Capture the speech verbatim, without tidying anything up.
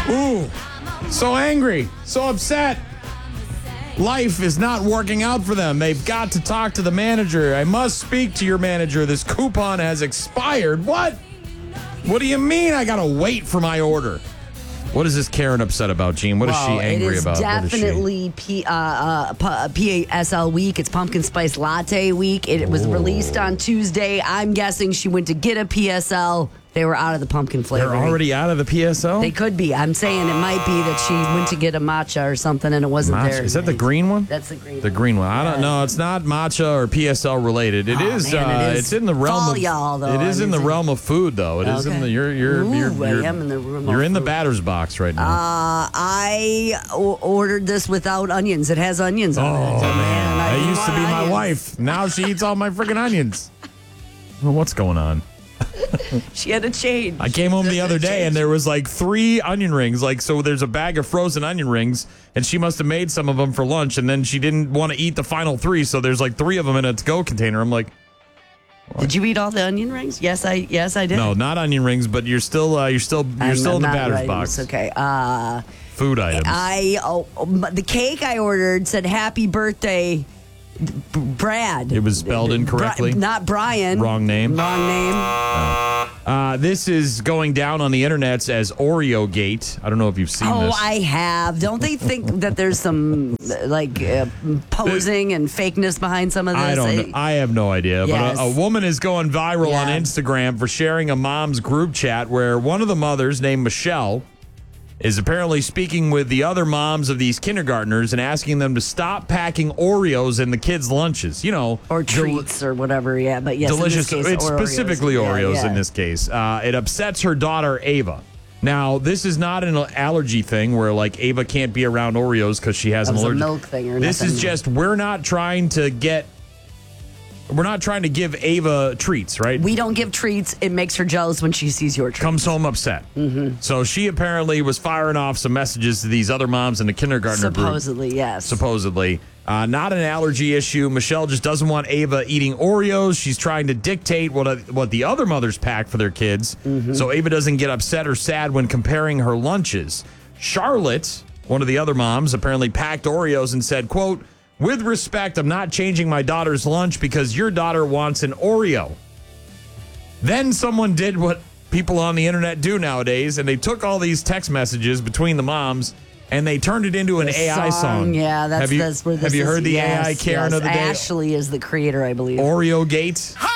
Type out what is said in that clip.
Ooh, so angry, so upset. Life is not working out for them. They've got to talk to the manager. I must speak to your manager. This coupon has expired. What? What do you mean I got to wait for my order? What is this Karen upset about, Gene? What is well, she angry it is about? Definitely P, uh, uh, P- P A S L week. It's Pumpkin Spice Latte week. It was Ooh. released on Tuesday. I'm guessing she went to get a P S L. They were out of the pumpkin flavor. They're already out of the P S L? They could be. I'm saying it might be that she went to get a matcha or something and it wasn't Matcha. there. Is that the green one? That's the green The one. green one. I Yeah. don't know. It's not matcha or P S L related. It Oh, is. man, uh, it is It's in the realm fall, of. y'all, though. It is I in mean, the realm of food, though. It is in Okay. the. You're. You're. Ooh, you're, I you're am in the realm You're of in the food. batter's box right now. Uh, I o- ordered this without onions. It has onions on oh it. man, I that didn't used to want be my onions. wife. Now she eats all my freaking onions. Well, what's going on? She had a change. I came home the other day and there was like three onion rings. Like, so there's a bag of frozen onion rings, and she must have made some of them for lunch, and then she didn't want to eat the final three, so there's like three of them in a to-go container. I'm like, Did you eat all the onion rings? Yes, I yes I did. no, not onion rings, but you're still uh, you're still you're I'm- still I'm in the not batter's writing box. this. Okay. Uh, Food items. I oh, but the cake I ordered said "Happy Birthday, B- Brad." It was spelled incorrectly? Bri- not Brian. Wrong name. Wrong name. Uh, this is going down on the internets as Oreo Gate. I don't know if you've seen Oh, this. I have. Don't they think that there's some like uh, posing and fakeness behind some of this? I don't know. I have no idea. Yes. But a, a woman is going viral on Yeah. Instagram for sharing a mom's group chat where one of the mothers, named Michelle, is apparently speaking with the other moms of these kindergartners and asking them to stop packing Oreos in the kids' lunches. You know, or del- treats or whatever. Yeah, but yes, delicious. In this case, it's Oreos. specifically Yeah, Oreos yeah. in this case. Uh, it upsets her daughter, Ava. Now, this is not an allergy thing where, like, Ava can't be around Oreos because she has That an was a allergy. milk thing or This nothing. is just, we're not trying to get, we're not trying to give Ava treats, right? We don't give treats. It makes her jealous when she sees your treats. Comes home upset. Mm-hmm. So she apparently was firing off some messages to these other moms in the kindergartner group. Supposedly, yes. Supposedly. Uh, not an allergy issue. Michelle just doesn't want Ava eating Oreos. She's trying to dictate what uh, what the other mothers pack for their kids. Mm-hmm. So Ava doesn't get upset or sad when comparing her lunches. Charlotte, one of the other moms, apparently packed Oreos and said, quote, "With respect, I'm not changing my daughter's lunch because your daughter wants an Oreo." Then someone did what people on the internet do nowadays, and they took all these text messages between the moms and they turned it into an The A I song. Yeah, that's, have you, that's where this have you is. heard the yes, A I Karen yes. of the day? Ashley is the creator, I believe. Oreo Gate.